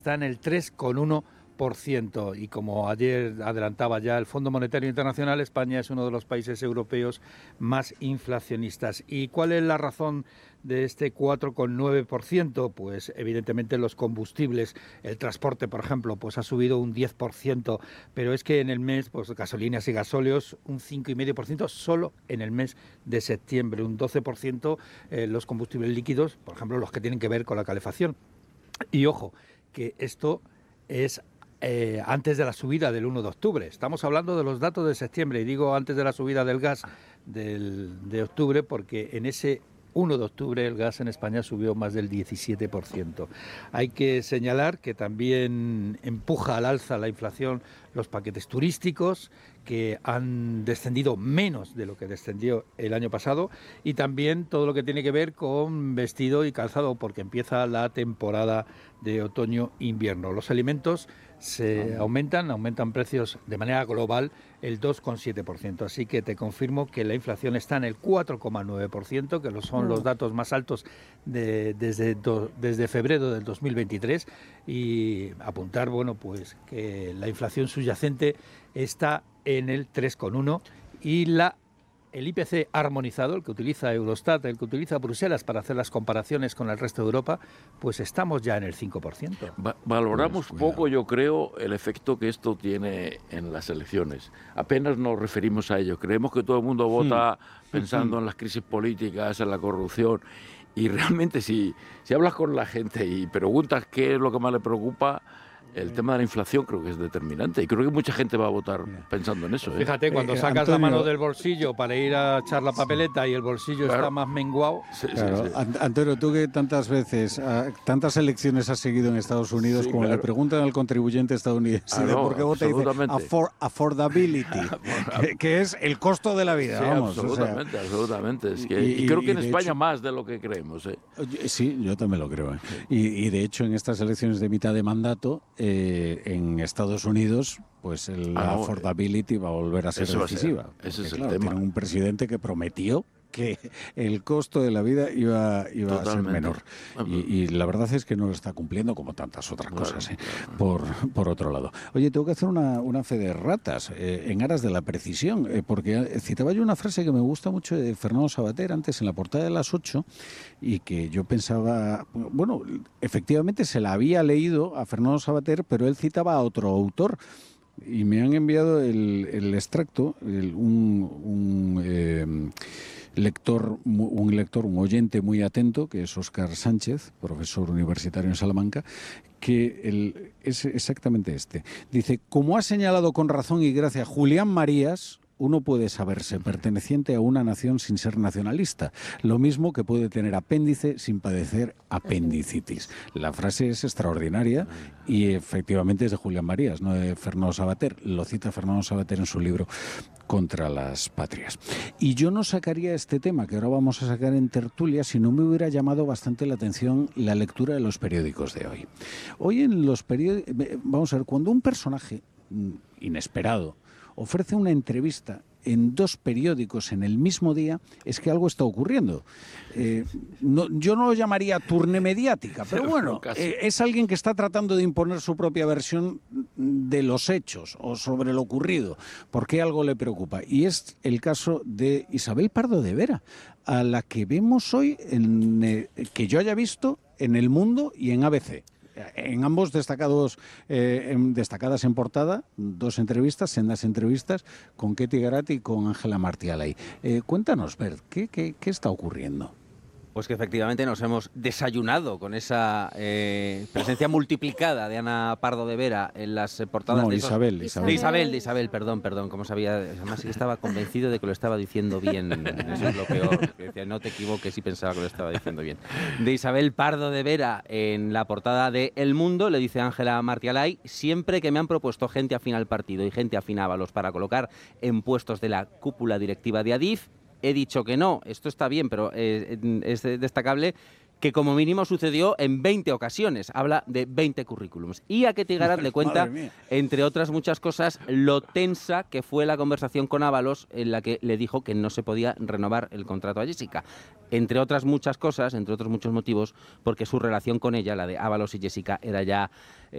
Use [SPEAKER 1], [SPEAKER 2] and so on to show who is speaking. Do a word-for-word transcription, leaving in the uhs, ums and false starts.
[SPEAKER 1] está en el tres coma uno por ciento y como ayer adelantaba ya el Fondo Monetario Internacional, España es uno de los países europeos más inflacionistas. ¿Y cuál es la razón de este cuatro coma nueve por ciento? Pues evidentemente los combustibles, el transporte, por ejemplo, pues ha subido un diez por ciento, pero es que en el mes, pues gasolinas y gasóleos un cinco coma cinco por ciento solo en el mes de septiembre, un doce por ciento eh, los combustibles líquidos, por ejemplo, los que tienen que ver con la calefacción. Y ojo, que esto es eh, antes de la subida del uno de octubre. Estamos hablando de los datos de septiembre, y digo antes de la subida del gas del, de octubre, porque en ese uno de octubre el gas en España subió más del diecisiete por ciento. Hay que señalar que también empuja al alza la inflación los paquetes turísticos, que han descendido menos de lo que descendió el año pasado, y también todo lo que tiene que ver con vestido y calzado, porque empieza la temporada de otoño-invierno. Los alimentos se aumentan, aumentan precios de manera global el dos coma siete por ciento, así que te confirmo que la inflación está en el cuatro coma nueve por ciento, que son los datos más altos de, desde, do, desde febrero del dos mil veintitrés, y apuntar, bueno, pues que la inflación subyacente está en el tres coma uno y la el I P C armonizado, el que utiliza Eurostat, el que utiliza Bruselas para hacer las comparaciones con el resto de Europa, pues estamos ya en el cinco por ciento.
[SPEAKER 2] Va valoramos pues, poco, yo creo, el efecto que esto tiene en las elecciones. Apenas nos referimos a ello. Creemos que todo el mundo vota hmm. pensando hmm. en las crisis políticas, en la corrupción. Y realmente si, si hablas con la gente y preguntas qué es lo que más le preocupa, el tema de la inflación creo que es determinante y creo que mucha gente va a votar pensando en eso. ¿eh?
[SPEAKER 1] Fíjate, cuando sacas Antonio, la mano del bolsillo para ir a echar la papeleta y el bolsillo claro. está más menguado.
[SPEAKER 3] Sí, claro. sí, sí. Antonio, tú que tantas veces, uh, tantas elecciones has seguido en Estados Unidos, sí, como claro. le preguntan al contribuyente estadounidense ah, no, por qué vota, dice affor affordability, que, que es el costo de la vida.
[SPEAKER 2] Sí,
[SPEAKER 3] vamos,
[SPEAKER 2] absolutamente, o sea, absolutamente. Es que, y, y creo que en España hecho, más de lo que creemos. ¿eh?
[SPEAKER 3] Sí, yo también lo creo. ¿eh? Y, y de hecho en estas elecciones de mitad de mandato, Eh, en Estados Unidos, pues el, ah, la no, affordability va a volver a ser decisiva.
[SPEAKER 2] Va a ser, ese es el
[SPEAKER 3] claro,
[SPEAKER 2] tema.
[SPEAKER 3] Tiene un presidente que prometió que el costo de la vida iba, iba a ser menor. Y, y la verdad es que no lo está cumpliendo, como tantas otras claro, cosas, ¿eh? claro. por, por otro lado. Oye, tengo que hacer una, una fe de ratas, eh, en aras de la precisión, eh, porque citaba yo una frase que me gusta mucho de Fernando Savater antes en la portada de las ocho, y que yo pensaba, bueno, efectivamente se la había leído a Fernando Savater, pero él citaba a otro autor. Y me han enviado el, el extracto, el, un, un eh, lector, un lector, un oyente muy atento, que es Óscar Sánchez, profesor universitario en Salamanca, que el, es exactamente este. Dice, como ha señalado con razón y gracia Julián Marías, uno puede saberse perteneciente a una nación sin ser nacionalista, lo mismo que puede tener apéndice sin padecer apendicitis. La frase es extraordinaria y efectivamente es de Julián Marías, no de Fernando Savater. Lo cita Fernando Savater en su libro Contra las Patrias. Y yo no sacaría este tema que ahora vamos a sacar en tertulia si no me hubiera llamado bastante la atención la lectura de los periódicos de hoy. Hoy en los periódicos, vamos a ver, cuando un personaje inesperado ofrece una entrevista en dos periódicos en el mismo día, es que algo está ocurriendo. Eh, no, yo no lo llamaría turné mediática, pero bueno, eh, es alguien que está tratando de imponer su propia versión de los hechos o sobre lo ocurrido, porque algo le preocupa. Y es el caso de Isabel Pardo de Vera, a la que vemos hoy, en, eh, que yo haya visto en El Mundo y en A B C. En ambos destacados, eh, en, destacadas en portada, dos entrevistas, sendas entrevistas, con Ketty Garati y con Ángela Martialay. Eh, cuéntanos, Bert, ¿qué, qué, ¿qué está ocurriendo?
[SPEAKER 4] Pues que efectivamente nos hemos desayunado con esa eh, presencia multiplicada de Ana Pardo de Vera en las eh, portadas
[SPEAKER 3] no,
[SPEAKER 4] de
[SPEAKER 3] Isabel,
[SPEAKER 4] esos...
[SPEAKER 3] Isabel.
[SPEAKER 4] De Isabel, de Isabel, perdón, perdón, como sabía, además sí que estaba convencido de que lo estaba diciendo bien, eso es lo peor, que decía, no te equivoques y pensaba que lo estaba diciendo bien. De Isabel Pardo de Vera en la portada de El Mundo, le dice Ángela Martialay, siempre que me han propuesto gente afín al partido y gente afín a Ábalos para colocar en puestos de la cúpula directiva de Adif, he dicho que no. Esto está bien, pero eh, es destacable que como mínimo sucedió en veinte ocasiones. Habla de veinte currículums. Y a Ketty Garati le cuenta, entre otras muchas cosas, lo tensa que fue la conversación con Ábalos en la que le dijo que no se podía renovar el contrato a Jessica. Entre otras muchas cosas, entre otros muchos motivos, porque su relación con ella, la de Ábalos y Jessica, era ya... Eh,